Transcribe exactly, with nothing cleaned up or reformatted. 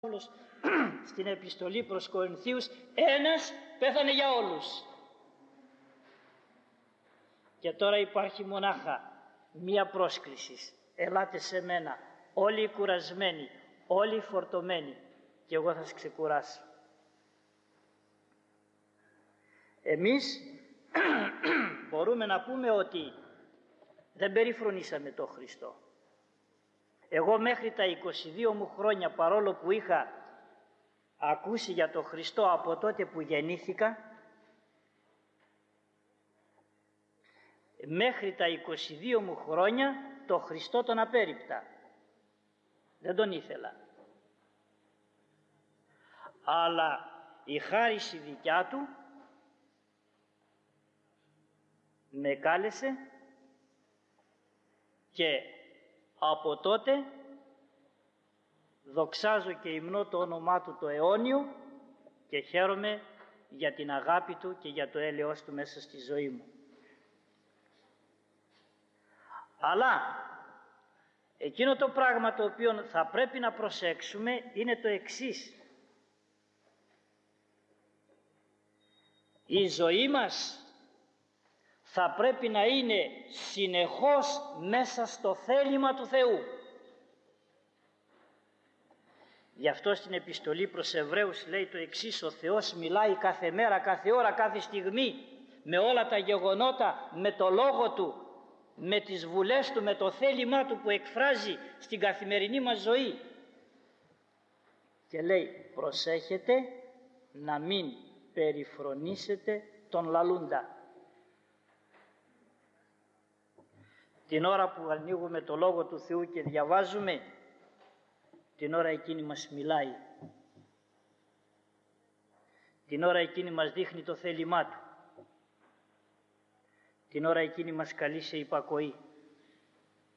Στην επιστολή προς Κορινθίους, ένας πέθανε για όλους. Και τώρα υπάρχει μονάχα μία πρόσκληση. Ελάτε σε μένα, όλοι οι κουρασμένοι, όλοι οι φορτωμένοι, και εγώ θα σας ξεκουράσω. Εμείς μπορούμε να πούμε ότι δεν περιφρονήσαμε τον Χριστό. Εγώ μέχρι τα είκοσι δύο μου χρόνια, παρόλο που είχα ακούσει για τον Χριστό από τότε που γεννήθηκα, μέχρι τα είκοσι δύο μου χρόνια τον Χριστό τον απέρριπτα. Δεν τον ήθελα. Αλλά η χάριση δικιά του με κάλεσε και από τότε δοξάζω και υμνώ το όνομά του το αιώνιο και χαίρομαι για την αγάπη του και για το έλεος του μέσα στη ζωή μου. Αλλά εκείνο το πράγμα το οποίο θα πρέπει να προσέξουμε είναι το εξής. Η ζωή μας θα πρέπει να είναι συνεχώς μέσα στο θέλημα του Θεού. Γι' αυτό στην επιστολή προς Εβραίους λέει το εξής: ο Θεός μιλάει κάθε μέρα, κάθε ώρα, κάθε στιγμή, με όλα τα γεγονότα, με το λόγο Του, με τις βουλές Του, με το θέλημά Του που εκφράζει στην καθημερινή μας ζωή. Και λέει, προσέχετε να μην περιφρονήσετε τον λαλούντα. Την ώρα που ανοίγουμε το Λόγο του Θεού και διαβάζουμε, την ώρα εκείνη μας μιλάει. Την ώρα εκείνη μας δείχνει το θέλημά Του. Την ώρα εκείνη μας καλεί σε υπακοή.